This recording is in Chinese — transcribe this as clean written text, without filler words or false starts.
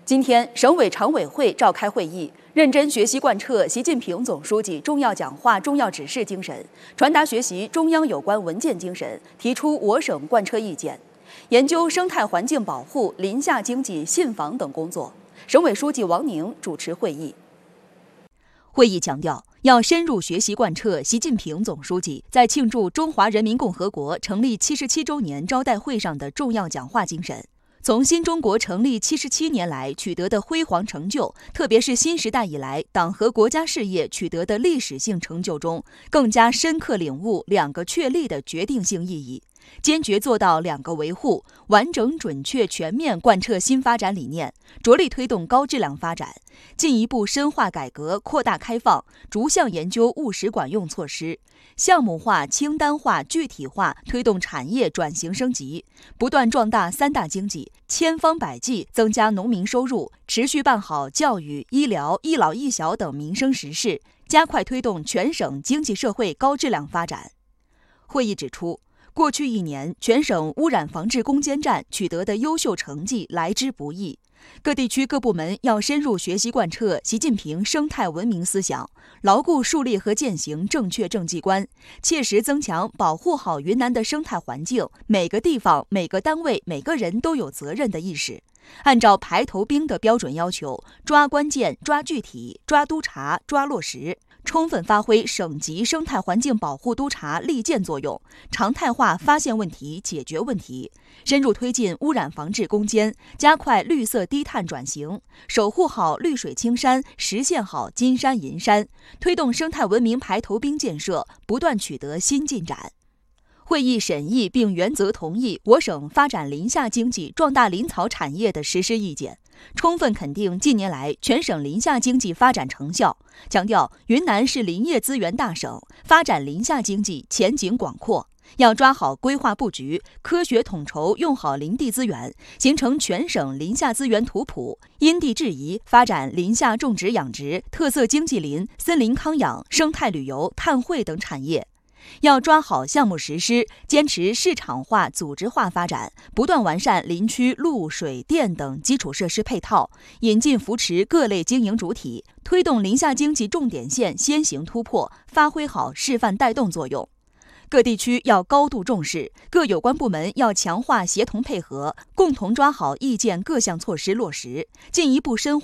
今天，省委常委会召开会议，认真学习贯彻习近平总书记重要讲话、重要指示精神，传达学习中央有关文件精神，提出我省贯彻意见，研究生态环境保护、林下经济、信访等工作。省委书记王宁主持会议。会议强调，要深入学习贯彻习近平总书记在庆祝中华人民共和国成立77周年招待会上的重要讲话精神。从新中国成立77年来取得的辉煌成就，特别是新时代以来党和国家事业取得的历史性成就中，更加深刻领悟两个确立的决定性意义，坚决做到两个维护，完整准确全面贯彻新发展理念，着力推动高质量发展，进一步深化改革扩大开放，逐项研究务实管用措施，项目化、清单化、具体化推动产业转型升级，不断壮大三大经济，千方百计增加农民收入，持续办好教育、医疗、一老一小等民生实事，加快推动全省经济社会高质量发展。会议指出，过去1年，全省污染防治攻坚战取得的优秀成绩来之不易。各地区各部门要深入学习贯彻习近平生态文明思想，牢固树立和践行正确政绩观，切实增强保护好云南的生态环境，每个地方、每个单位、每个人都有责任的意识。按照排头兵的标准要求，抓关键、抓具体、抓督查、抓落实，充分发挥省级生态环境保护督查利剑作用，常态化发现问题、解决问题，深入推进污染防治攻坚，加快绿色低碳转型，守护好绿水青山，实现好金山银山，推动生态文明排头兵建设不断取得新进展。会议审议并原则同意我省发展林下经济、壮大林草产业的实施意见，充分肯定近年来全省林下经济发展成效，强调云南是林业资源大省，发展林下经济前景广阔，要抓好规划布局，科学统筹用好林地资源，形成全省林下资源图谱，因地制宜发展林下种植养殖、特色经济林、森林康养、生态旅游、碳汇等产业。要抓好项目实施，坚持市场化、组织化发展，不断完善林区路、水电等基础设施配套，引进扶持各类经营主体，推动林下经济重点线先行突破，发挥好示范带动作用。各地区要高度重视，各有关部门要强化协同配合，共同抓好意见各项措施落实，进一步深化